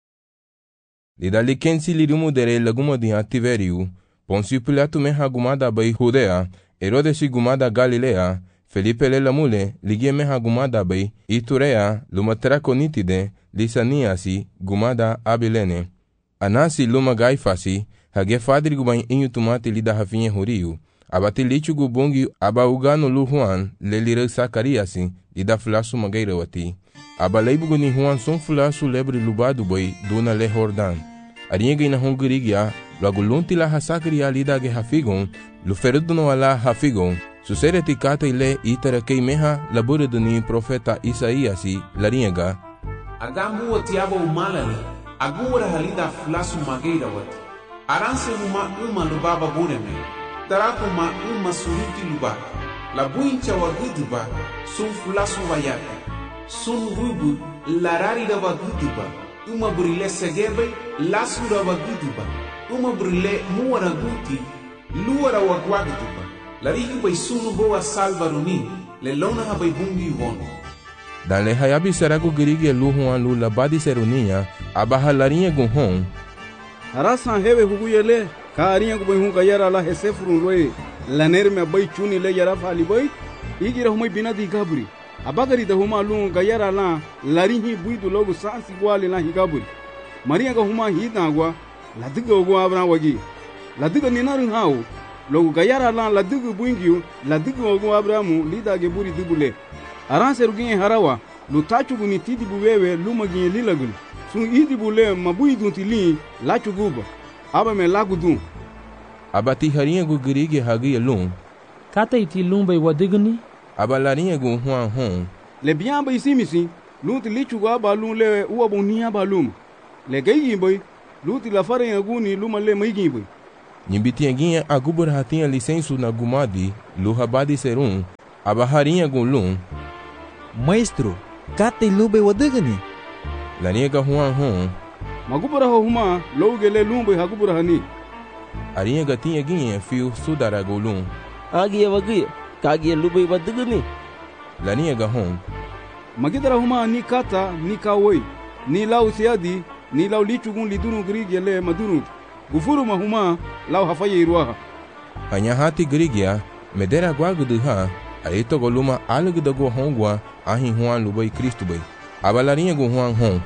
Lida likensi lirumu dere laguma di Tiveriu, Poncio Pilato me hagumada bai Judea, Herodes gumada Galilea, Felipe le lamule, ligie me hagumada bai Iturea, luma traconitide, Lisaniasi, gumada Abilene. Anasi luma Gaifasi, hage fadri gubain inyu tumati lida hafinye horiu, abati lichu gubongi aba ugano lu Juan, le lira Sakariasi, lida flasu magairawati. Aba leibugu ni Juan son flasu lebre lubadu bai, duna le Jordan. Aringa ina hongirigia, logo lunti la hasakri alida ge hafigon, luferudu no ala hafigon, susere tikata ile itara kei meha labure duni profeta Isaiasi, laringa. Agamu watiaba umalali, agura halida flasu mageira wati. Aranse huma uma lubaba bureme, tarakuma uma suruti luba, la buincha waguduba, sun flasu wayaka, sun rubu, larari da waguduba, uma burile segebe, lasura waguduba, uma burile muara guti, luara wagwaguduba, larihi bai sunu boa salvaruni, le lona habai bungi wono. Dan le hayabi saragu girigi lu huan lu labadi serunia, abaha larinha gunhon. Arasan hewe huguyele, ka arinha gubai hun kayara la hesefurun loe, laner me bai chuni le yara fali bai, igira humai bina di gabri. Abagari da huma lu kayara la, larinhi buidu logo sansi gwali la higabri. Maria ga huma hidagwa, la diga ogwa abra wagi. La diga ninarin hao, logo kayara la la diga buingiu, la diga ogwa abramu lida ge buri dibule. Aranse ruginye harawa, lu tachugu ni tidi buwewe luma ginye lilagul. Sun idi bule mabui dunti li, lachu guba. Aba me lagu dun. Aba ti harinha gu girigi hagi lum. Kata iti lumba i wadiguni? Aba larinha gu huan hon. Le biamba isimisi, lunti lichu gu aba lum le uwa boni aba lum. le gai gimboi luti la faren aguni luma le mai gimboi Nyimbiti aginha agubur hatinha licenço na gumadi lu habadi serum abaharinha gulum Maestro, kate lube wadagani. Laniga huan hon magubura huma logele lumbai hagubura hani Arinha gatinha ginha fio sudara gulum Agia wagia, kagia lube wadagani. Laniga gahon magidara huma ni kata ni kawoi ni lau siadi ni lau lichugun lidunu grigele madunu gufuru mahuma lau hafaye iruaha Anyahati grigia medera guaguduha aito goluma alugdago hongwa ahin huan lubai Cristo bai abalarinha go huan hon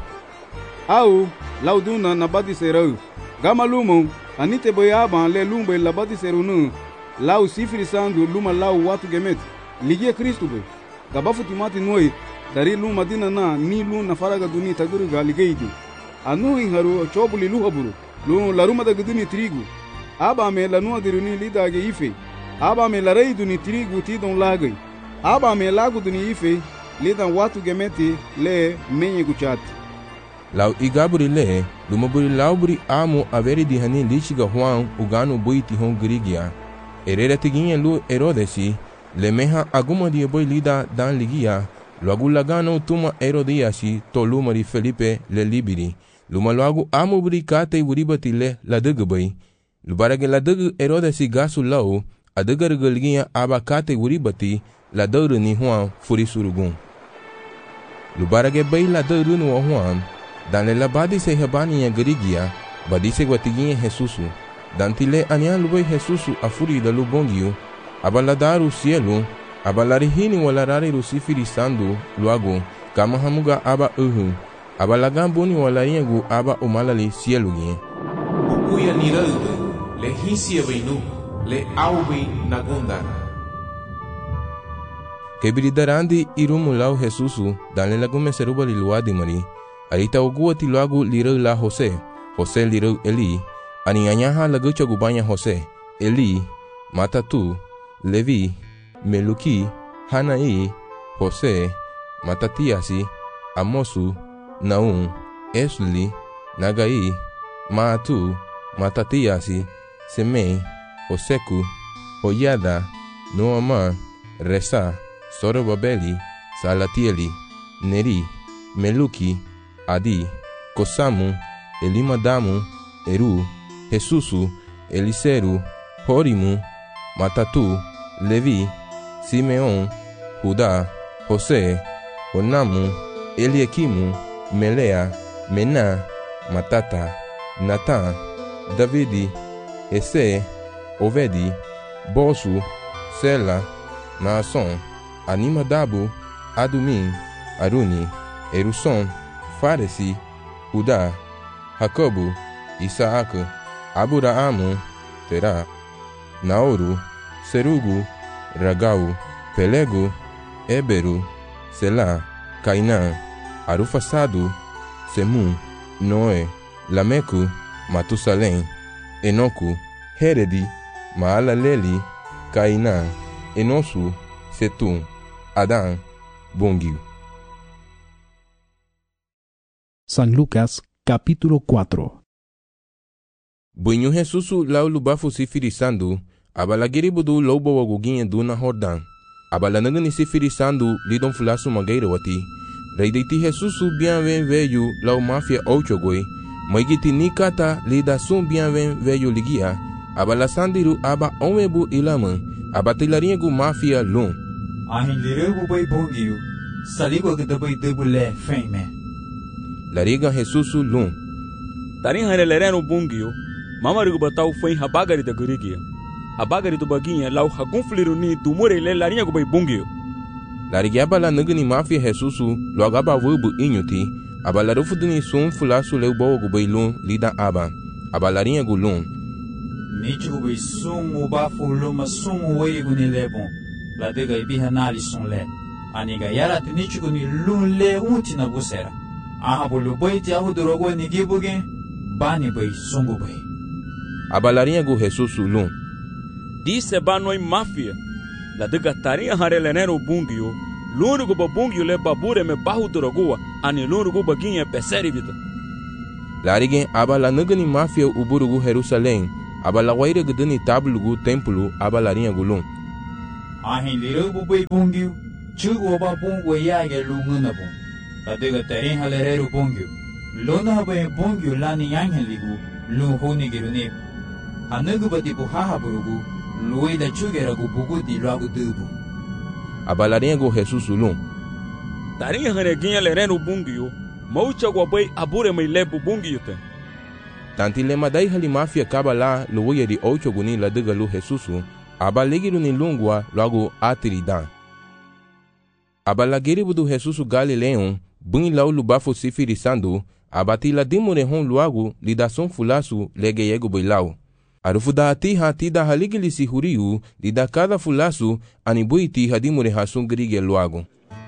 au lau duna nabadi serau gama lumo anite boyaba le lumbai labadi serunu lau sifiri sandu luma lau watu gemet ligia Cristo bai gabafu timati noi dari luma dina na ni lu na faraga duni taguru galigeidi anu hinharu chobuli luhaburu lu laruma da guduni trigo aba me lanu diruni lidage ife aba me larei duni trigo ti don lagai aba me lago duni ife lidan watu gemeti le menye guchat Lau igaburi le lumaburi lauburi amo averi di hani lichiga huan ugano buiti hon grigia erera tiguinha lu erodesi le meha aguma di boi lida dan ligia Luagu lagano tuma erodiasi to lumari Felipe le libiri. Luma luagu amo buri kate buribati le la degbai. Lubarage la deg erodasi gasu lau adegar galgia aba kate buribati la dauru ni huan furi surugun. Lubarage bai la dauru no huan dan le labadi se habani ya grigia badise gwatiginha Jesusu. Dan tile anian lubai Jesusu afuri da lubongiu abaladaru cielo abalarihini walarari rusifiri sandu luago kama hamuga aba uhu abalagambuni walaingu aba umalali sielugie Bukuya niraude le hisia veinu le aubi nagundar Kebiridarandi irumulau Jesusu dan le lagume seruba liluadi mari arita oguati luagu lirau la Jose Jose lirau Eli anianyaha lagucha gubanya Jose Eli Matatu Levi Meluki, Hanai, Jose, Matatiasi, Amosu, Naum, Esli, Nagai, Maatu, Matatiasi, Semei, Oseku, Oyada, Noama, Resa, Sorobabeli, Salatieli, Neri, Meluki, Adi, Kosamu, Elimadamu, Eru, Jesusu, Eliseru, Horimu, Matatu, Levi, Simeon, Judá, José, Onamu, Eliakimu, Melea, Mená, Matata, Natã, Davidi, Esse, Ovedi, Bosu, Sela, Naasson, Animadabu, Adumim, Aruni, Erusson, Faresi, Judá, Jacobo, Isaac, Aburaamu, Terá, Naoru, Serugu, Ragau, Pelego, Éberu, Selá, Cainã, Arufasado, Semu, Noé, Lameco, Matusalém, Enoco, Heredi, Maalaleli, Cainã, Enosu, Setum, Adão, Bongiu. San Lucas, capítulo cuatro. Bunyu Jesusu lau lubafu sifirisando, abalagiri budu lobo waguginha duna Jordan. Abalanangani sifirisando lidon fulasu mageira wati. Reideiti Jesusu bienven veio lau mafia ochogoi. Maigiti nikata lida sum bienven veio ligia. Abalasandiru aba omebu ilaman. Abatilaringu mafia lum. Ahin liregu bai bongiu. Saligo gdabai debule feme. Lariga Jesusu lum. Tarin harelereno bungio. Mamarigu batau foi habagari da gurigia. Habagari do baguinha lau hagunfliru ni do murele larinha go bai bungio. Larigiaba la nagani mafia Jesusu logo abavubu inyuti. Abalarufu duni sum fulasu leu boa go bai lum lida aba. Abalarinha go lum. Nichu bai sum ubafu luma sum weigu ni lebon. La dega ibiha nali son le. Aniga yara te nichu ni lum le unti na busera. Aha bolu bai ti ahu dorogo ni gibuge. Bani bai sungu bai. Abalarinha go Jesusu lum. Disse banoi mafia. La dega tarinha harelenero bungio. Lúnico babungio le babure me bahu dorogua. Ani lúnico baguinha peseri vida. Larigen aba la nagani mafia uburugu Jerusalém, aba la waire gedani tablugu templo aba la rinha gulung. Ahin liru bubui bungiu, chugu oba bungu yage lunguna bung. Adega terin halereru bungiu. Lona habaye bungiu lani yangen ligu, lung honi girune. Anagu bati buhaha burugu, luida chugeragu bugu di lagu dubu. Aba la rinha go Jesus ulung. Tarin hane ginha lerenu bungiu, maucha guabai abure mai lebu bungiu te. Tanti le madai hali mafia kaba la luwe di ocho guni la dega lu Jesusu, aba legiru ni lungwa logo atiridan. Aba la geribu do Jesusu Galileon, bungi lau lubafo sifiri sandu, aba ti la dimure hon luagu lidason fulasu lege yego boilau. Arufu da ati hati da haligili si huriu, lida kada fulasu anibui ti hadimure hasun grige luagu.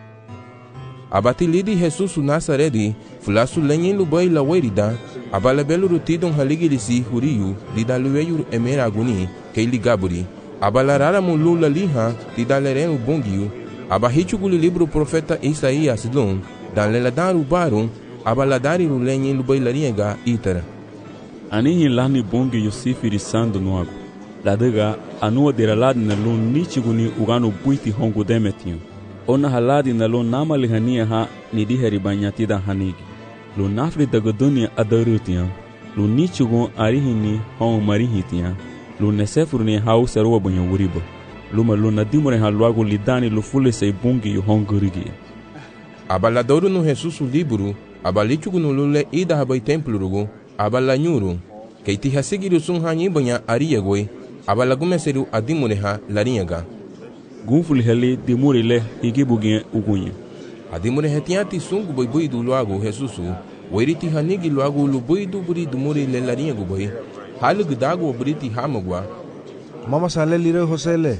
Aba ti lidi Jesusu Nazaredi, fulasu lenyen lubai la werida, aba la belu rutidon haligili si huriu, lida lueyur emera aguni, keili gaburi. Aba la rara mulu la liha, lida lerenu bongiu, aba hichuguli libro profeta Isaías lung, dan leladaru barum, aba la dari lenyen lubai la riega itara. Ani lani bongi yosifiri sandu nuagu. Ladega anua dira ladi na lun nichiguni uganu buiti hongu demetiu. Ona haladi na lun nama lihania ha nidiheri banyatida hanigi. Lun nafri dagodunia adarutian. Lun nichigun arihini hongu marihitian. Lun nesefuruni hau serua bunyawuriba. Luma lun nadimure haluagu lidani lufule sei bungi yu hongu rigi. Abaladoru no Jesusu liburu, abalichugunu lule ida habai templu rugu, abala nyuru, keiti hasigiru sun hanyi banya ariyagwe, abala gumeseru adimureha larinyaga. Gunful heli dimuri le higibugien ugunye. Adimure hetiati sungu boy boy du luagu Jesusu, weriti hanigi luagu lu boy du buri dumuri le larinyagu boy, halu gdagu briti hamagwa. Mama sale lire Josele.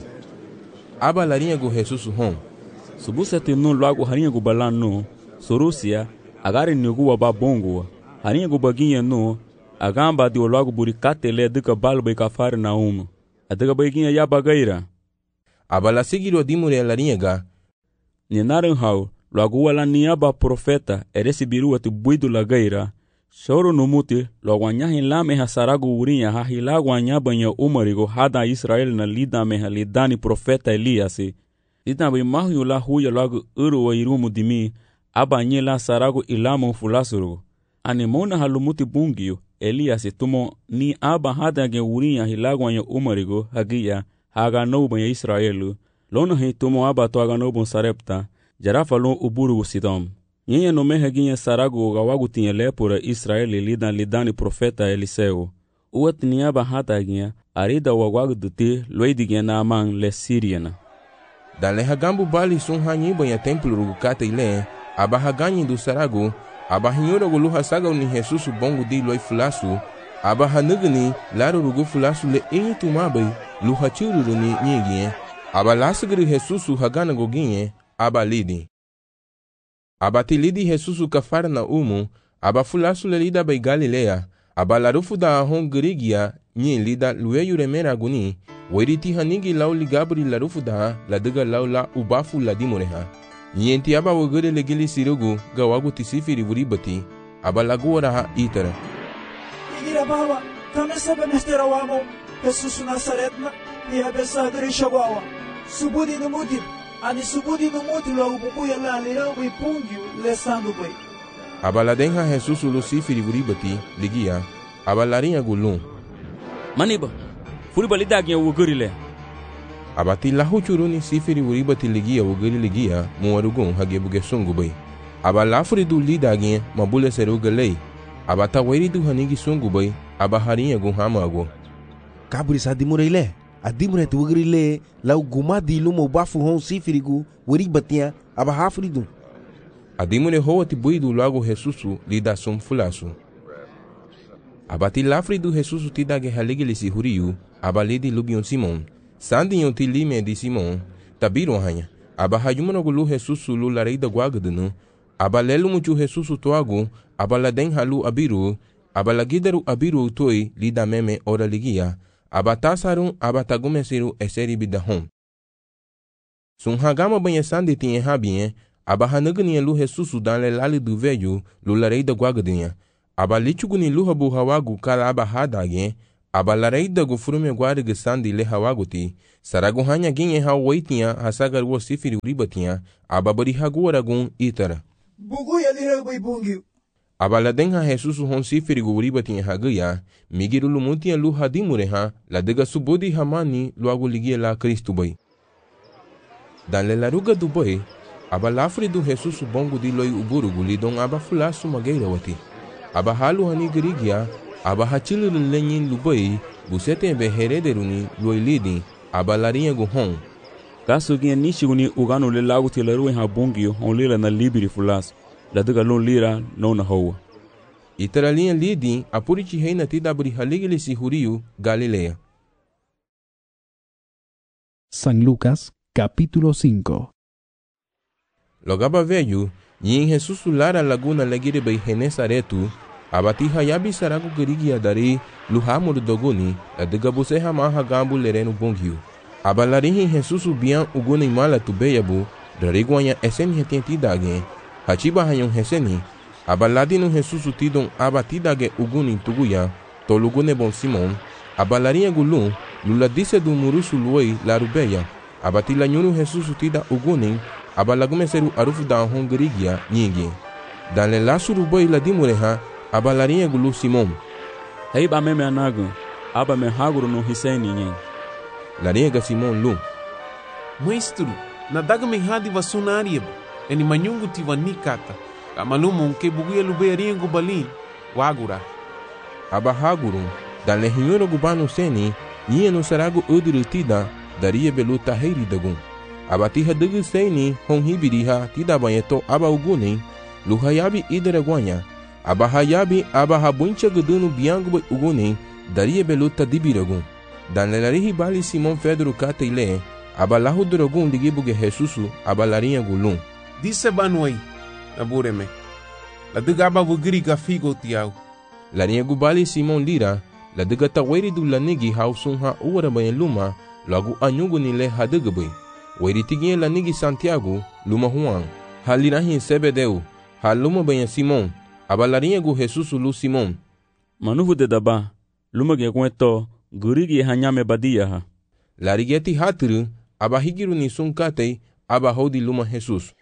Aba larinyagu Jesusu hon. Subusete no luagu harinyagu balano, sorusia, agari nugu waba bongo. Harinha gubaguinha no, a gamba de logo buricate le duca balba e cafar na uma. A duca baguinha ya bagaira. A bala seguiu dimure a larinha. Ninaran hau, logo ela niaba profeta, eresse biru atu buido lagaira. Choro no mute, logo anha em lá meha sarago urinha, ha hilago anha banha umarigo, hada Israel na lida meha lidani profeta Eliase. Lida bem mahu la huya logo uru wa irumu dimi, abanye la sarago ilamo fulasuro. Anemona halumuti bungio, Elias tumo ni aba hada ge urinha hilago anya umarigo, hagia, haga no banya Israelu, lona he tumo aba to haga no bon sarepta, jarafa lon uburu sidom. Nyenye no meha ginha sarago gawagu tinha lepura Israeli lidan lidani profeta Eliseu. Uat ni aba hada ginha, arida wagwagu duti, loidi ginha na amang le Siriana. Dan le hagambu bali sun hanyi banya templu rugukate ile, aba haganyi du sarago, aba hinyora gulu hasaga ni Jesus bongo di loi fulasu, aba hanugani laro rugu fulasu le inyi tumabai, lu hachuru ni nyegien, aba lasagri Jesus hagana goginye, aba lidi. Aba ti lidi Jesus kafara na umu, aba fulasu le lida bai Galilea, aba larufu da ahon grigia, nyi lida lueyu remera guni, weriti hanigi lau ligabri larufu da, la dega lau la ubafu la dimureha. Nienti aba wogere legili sirugu gawagu tisifiri vuribati aba laguora ha itara. Igira baba, kame sebe mestera wamo, Jesus Nazaretna, ni habesa adri shagawa. Subudi no muti, ani subudi no muti lo ububu ya la lira wi pungiu le sandu boy. Aba la denha Jesus lucifiri vuribati ligia aba larinha gulun. Maniba, furiba lidagnya wogere le. Abati lahu churuni sifiri uribati ligia wugiri ligia muwarugun hagebuge sungu bay. Aba lafuri du lidagin mabule seruga lei. Abata weri du hanigi sungu bay. Aba harinya gun hamago. Kaburi sa dimure ile. Adimure tu wugiri le lau gumadi lumo bafu hon sifiri gu weribatia aba hafuri du. Adimure hoa ti buidu lago Jesusu lida sum fulasu. Abati lafuri du Jesusu tidage haligili si huriu. Aba lidi lubion Simon. Sandi yon ti lime di Simon, tabiru hanya, aba hayumano gulu Jesusu lu lareida guagadunu, aba lelu muchu Jesusu toagu, aba la den halu abiru, aba la gidaru abiru toi lida meme ora ligia, aba tasarun aba tagumesiru eseri bidahon. Sun hagama banha sandi tinha habien, aba hanagania lu Jesusu dan le lali du velho lu lareida guagadinha, aba lichuguni luhabu hawagu kala aba hadage, aba laraida gu furume guari gesandi le hawaguti, saragu hanya ginye hawaitia hasagar wo sifiri uribatia, aba bari haguaragun itara. Bugu ya lira bai bungi. Aba ladenha Jesusu hon sifiri gu uribatia hagaya, migiru lumutia lu hadimureha, ladega subodi hamani luagu ligia la Kristu bai. Dan le laruga du bai, aba lafri du Jesusu bongu di loi uburugu lidong aba fulasu mageira wati. Aba halu hani gerigia, aba hachilun lenyin lubai, busete be herederuni loi lidi, aba larinha gu hon. Kaso ginha nishiguni ugano le lagu te larue ha bungi on lira na libiri fulas, ladega lon lira no na hoa. Itara linha lidi, apurichi reina tidabri haligile si huriu, Galilea. San Lucas, capítulo cinco. Logaba veio, e em Jesus lara laguna legire bei Genesaretu, abati hayabi saragu gerigi adari, luhamur doguni, ladega buse hamaha gambu lereno bongiu. Abalarihi Jesus bian uguni mala tubeyabu, dariguanya esen hetenti dage, hachiba hayon heseni, abaladino Jesus tidon abatidage uguni tuguya, tolugune bon Simon, abalarinha gulun, lula disse do murusu luoi larubeya, abatila nyunu Jesus tida uguni, abalagume seru arufu da hongerigia nyingi. Dan le lasu ruboi la dimureha, abalarinha gulu Simon. Hei ba meme anagu, aba me haguru no hiseni nyen. Larinha Simon lu. Maestro, na daga me hadi vasunarieb, eni manyungu tiva nikata, kamalumo ke buguya lube ringo balin, wagura. Aba haguru, dan le hinyoro gubano seni, nye no saragu uduru tida, daria belu tahiri dagun. Abatiha dugu seni, hon hibiriha tida banyeto aba uguni, luhayabi idere guanya, aba hayabi aba habuncha gudunu biangu uguni, daria belu tadibiragun. Dan lelarihi bali Simon Pedro kate ile, abalahu drogun ligibuge Jesusu, abalarinha gulun. Disse banuai, nabureme. La digaba vugiri gafigo tiau. Larinha gubali Simon lira, la diga taweri du lanigi hausun ha uara bayan luma, lagu anyugu nile hadegabui. Weri tiginha lanigi Santiago, luma Juan. Halirahi sebedeu, haluma bayan Simon, abalarinha gu Jesusu lu Simon. Manuvu de daba, luma ge kueto, gurigi hanyame badia ha. Larigeti hatru, aba higiru ni sunkatei, aba hodi luma Jesus.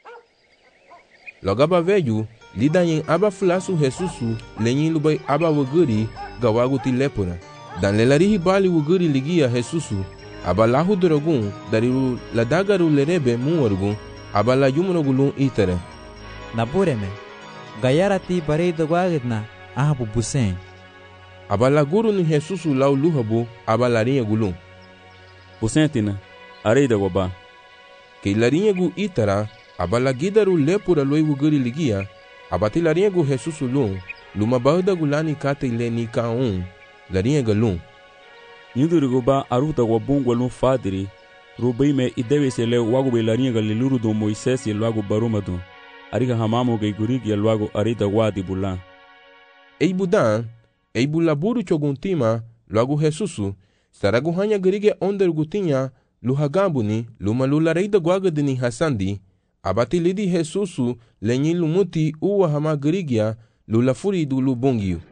Logaba veju, lida yin aba fulasu Jesusu, lenyin lubai aba wuguri, gawaguti lepura. Dan lelarihi bali wuguri ligia Jesusu, aba lahu drogun, dariru ladagaru lerebe muwargun, aba la yumrogulun itere. Nabureme, gayarati parei dogwagitna, ahabu busen. Abala guru ni Jesusu lau luhabu, abalarinha gulun. Busentina, areida goba. Que larinha gu itara, abala gidaru lepura loi wuguri ligia, abati larinha gu Jesusu lun, luma bahda gulani kate ile ni kaun, larinha galun. Yuduri goba aruta wabungwa lun fadiri, rubai me idewe se le wagu be larinha galiluru do Moisés e luago barumadu, ariga hamamu ge gurigi e luago arida wadi bulan. Ei budan, ei bulaburu choguntima, logo Jesusu, saragu hanya gerige onder gutinha, luhagambuni, luma lulareida guagadini hasandi, abati lidi Jesusu, lenyi lumuti uwa hama gerigia, lulafuri du lubungiu.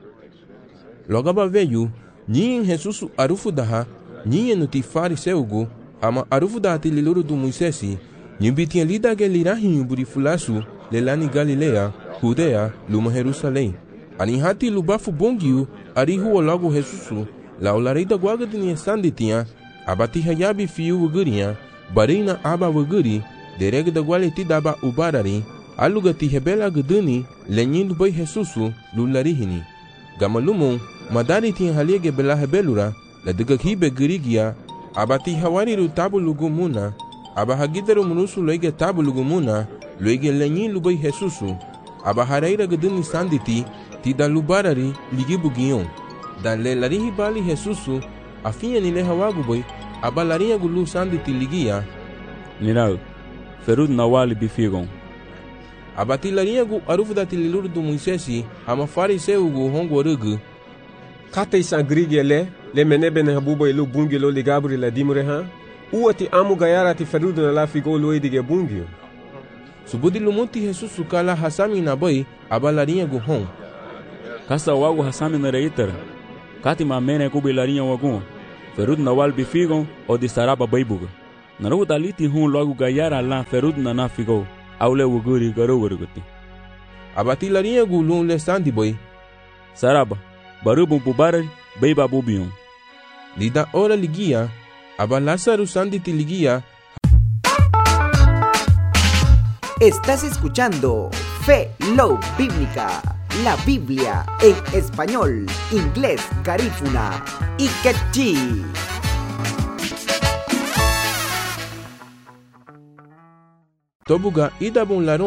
Logaba veju, nyin Jesusu arufu daha, nyin nuti fariseugu, hama arufu daha tililuru du Moisesi, nyimbitia lida gelirahi buri fulasu, lelani Galilea, Judea, luma Jerusalém. Ani hati lubafu bongiu, arihu logo Jesusu, la olareida guaga de sanditinha, abati hayabi fiu wugurinha, barina aba wuguri, dereg da gualeti daba ubarari, alugati hebela guduni, lenyin lubai Jesusu, lularihini. Gamalumun, madari tinha haliege bela hebelura, la digakibe gurigia, abati hawariru tabu lugumuna, abahagidaru munusu loige tabu lugumuna, loige lenyin lubai Jesusu, abahareira guduni sanditi, tida lubarari ligibugion. Dan le larihi bali Jesusu, afinha nile hawaguboi, abalarinha gulu sanditi ligia. Nirau, ferud nawali bifigon. Abati larinha gu arufu da tililuru do Moisesi, ama fariseu gu hongorugu. Kate sangrigi ele, le menebe ne habubo ilu bungilo ligabri la dimreha, uati amu gayara ti ferud na la figo luedige bungio. Subudi lumuti Jesusu kala hasami na boy, abalarinha gu hon. Kasa wagu hasami na reitera. Kati ma mene kubi larinha wagun. Ferud na wal bifigon o di saraba baibuga. Naru daliti hun logo gayara lan ferud na na figo. Aule wuguri garo wurguti. Abati larinha gulun le sandi boy. Saraba. Barubum pubar beiba bubion. Lida ora ligia. Aba Lázaro sandi ti ligia. Estás escuchando Fe Low Bíblica, la Biblia en español, inglés, garífuna y quechí. Tobuga ida bun laron